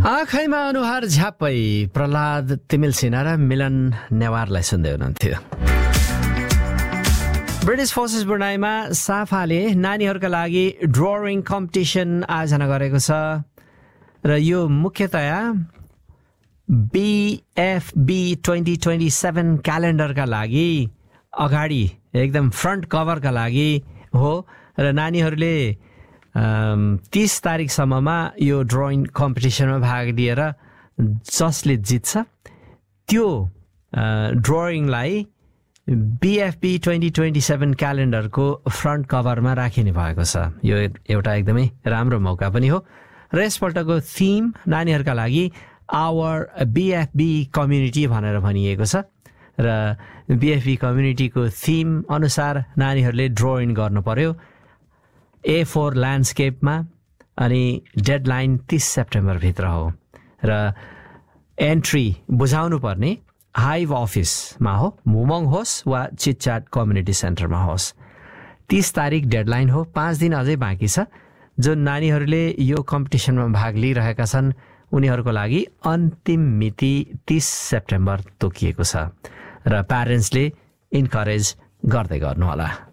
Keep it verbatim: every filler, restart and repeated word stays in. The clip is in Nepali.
आँखैमा अनुहार झ्यापै प्रहलाद तिमिल सिन्हा र मिलन नेवारलाई सुन्दै हुनुहुन्थ्यो। ब्रिटिस फोर्सेस ब्रुनाईमा साफाले नानीहरूका लागि ड्रइङ कम्पिटिसन आयोजना गरेको छ र यो मुख्यतया बीएफबी ट्वेन्टी ट्वेन्टी सेभेन क्यालेन्डरका लागि अगाडि एकदम फ्रन्ट कभरका लागि हो र नानीहरूले तीस तारिकसम्ममा यो ड्रइङ कम्पिटिसनमा भाग लिएर जसले जित्छ त्यो ड्रइङलाई बीएफबी ट्वेन्टी ट्वेन्टी सेभेन क्यालेन्डरको फ्रन्ट कभरमा राखिने भएको छ। यो एउटा एकदमै राम्रो मौका पनि हो र यसपल्टको थिम नानीहरूका लागि आवर बीएफबी कम्युनिटी भनेर भनिएको छ र बीएफबी कम्युनिटीको थिम अनुसार नानीहरूले ड्रइङ गर्नु पर्यो ए फोर ल्यान्डस्केपमा अनि डेडलाइन तीस सेप्टेम्बरभित्र हो र एन्ट्री बुझाउनु पर्ने हाइभ अफिसमा हो, मुमङ होस् वा चिटचाट कम्युनिटी सेन्टरमा होस्। तीस तारिक डेडलाइन हो, पाँच दिन अझै बाँकी छ। जुन नानीहरूले यो कम्पिटिसनमा भाग लिइरहेका छन् उनीहरूको लागि अन्तिम मिति तीस सेप्टेम्बर तोकिएको छ र प्यारेन्ट्सले इन्करेज गर्दै गर्नुहोला।